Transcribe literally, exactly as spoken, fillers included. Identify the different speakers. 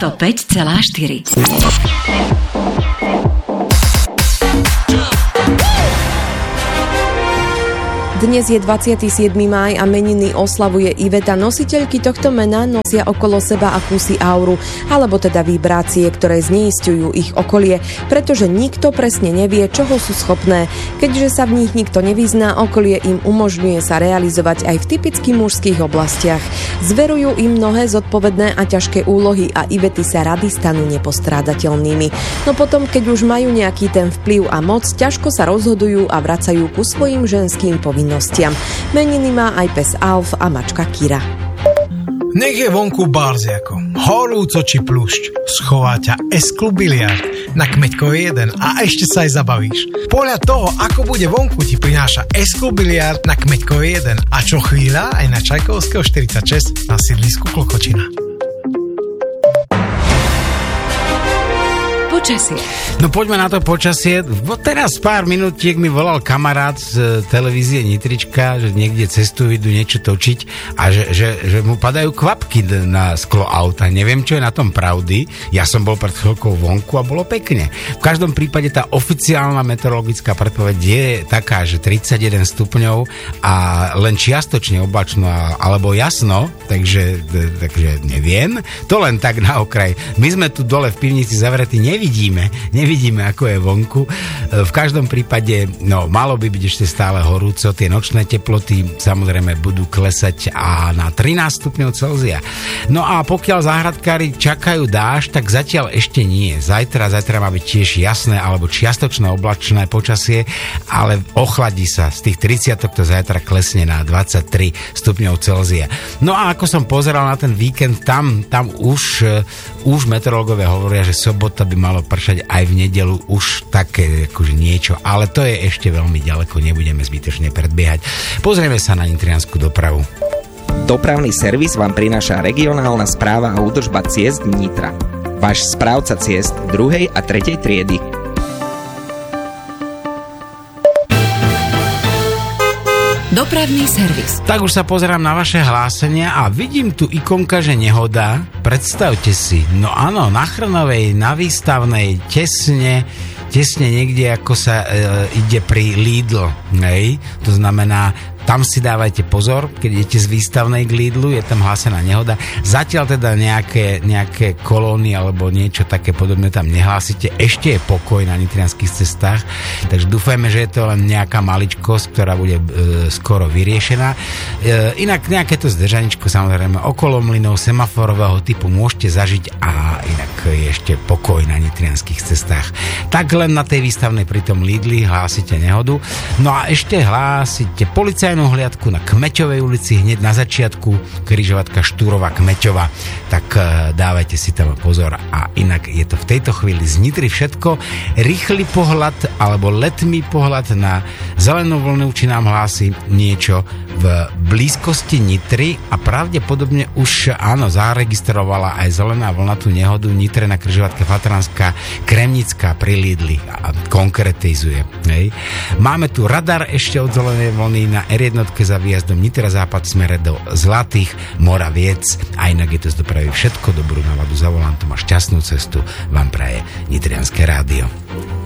Speaker 1: sto päť celá štyri.
Speaker 2: Dnes je dvadsiateho siedmeho mája a meniny oslavuje Iveta. Nositeľky tohto mena nosia okolo seba akúsi auru, alebo teda vibrácie, ktoré zneisťujú ich okolie, pretože nikto presne nevie, čoho sú schopné. Keďže sa v nich nikto nevyzná, okolie im umožňuje sa realizovať aj v typicky mužských oblastiach. Zverujú im mnohé zodpovedné a ťažké úlohy a Ivety sa rady stanú nepostrádateľnými. No potom, keď už majú nejaký ten vplyv a moc, ťažko sa rozhodujú a vracajú ku svojim ženským povinnostiam. Meniny má aj pes Alf a mačka Kira.
Speaker 3: Nech je vonku barziako, horúco či pľúšť, schová ťa S-klub biliard na Kmeďkovej jeden a ešte sa aj zabavíš. Podľa toho, ako bude vonku, ti prináša S-klub biliard na Kmeďkovej jeden a čo chvíľa aj na Čajkovského štyridsaťšesť na sídlisku Klokočina.
Speaker 1: Počasie.
Speaker 4: No poďme na to počasie. Teraz pár minútiek mi volal kamarát z televízie Nitrička, že niekde cestujú, idú niečo točiť a že, že, že mu padajú kvapky na sklo auta. Neviem, čo je na tom pravdy. Ja som bol pred chvíľkou vonku a bolo pekne. V každom prípade tá oficiálna meteorologická predpoveď je taká, že tridsaťjeden stupňov a len čiastočne oblačno alebo jasno, takže, takže neviem. To len tak na okraj. My sme tu dole v pivnici zavretí, nevidíme Nevidíme, nevidíme, ako je vonku. V každom prípade, no, malo by byť ešte stále horúco. Tie nočné teploty samozrejme budú klesať a na trinásť stupňov Celzia. No a pokiaľ záhradkári čakajú dážď, tak zatiaľ ešte nie. Zajtra, zajtra má byť tiež jasné alebo čiastočné oblačné počasie, ale ochladí sa. Z tých tridsiatok to zajtra klesne na dvadsaťtri stupňov Celzia. No a ako som pozeral na ten víkend, tam, tam už, už meteorológovia hovoria, že sobota by malo pršať aj v nedelu, už také akože niečo, ale to je ešte veľmi ďaleko, nebudeme zbytočne predbiehať. Pozrieme sa na nitriansku dopravu.
Speaker 5: Dopravný servis vám prináša regionálna správa a údržba ciest Nitra. Váš správca ciest druhej a tretej triedy.
Speaker 1: Dopravný servis.
Speaker 4: Tak už sa pozerám na vaše hlásenia a vidím tu ikonka, že nehoda. Predstavte si, no áno, na Chrnovej, na Výstavnej, tesne, tesne niekde, ako sa e, ide pri Lidl, hej? To znamená, tam si dávajte pozor, keď idete z Výstavnej k Lidlu, je tam hlásená nehoda. Zatiaľ teda nejaké, nejaké kolóny alebo niečo také podobné tam nehlásite. Ešte je pokoj na nitrianskych cestách, takže dúfajme, že je to len nejaká maličkosť, ktorá bude e, skoro vyriešená. E, inak nejaké to zdržaničko samozrejme okolo mlynov semaforového typu môžete zažiť a inak je ešte pokoj na nitrianskych cestách. Tak len na tej Výstavnej pri tom Lidli hlásite nehodu. No a ešte hlásite policajnú hliadku na Kmeťovej ulici hneď na začiatku, križovatka Štúrova Kmeťova, tak uh, dávajte si tam pozor a inak je to v tejto chvíli z Nitry všetko. Rýchly pohľad alebo letmý pohľad na zelenú vlnu, či nám hlási niečo v blízkosti Nitry a pravdepodobne už áno, zaregistrovala aj zelená vlna tú nehodu Nitre na križovatke Fatranská Kremnická pri Lidli a konkretizuje. Hej. Máme tu radar ešte od zelenej vlny na er jednotke za výjazdom Nitra západ smere do Zlatých Moraviec a inak je to z dopravy všetko. Dobrú náladu za volantom a šťastnú cestu vám praje Nitrianske rádio.